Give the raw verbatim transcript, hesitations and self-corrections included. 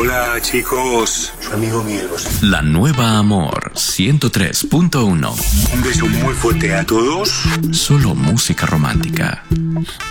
Hola, chicos. Su amigo Miguel Bosé. La Nueva Amor ciento tres punto uno. Un beso muy fuerte a todos. Solo música romántica.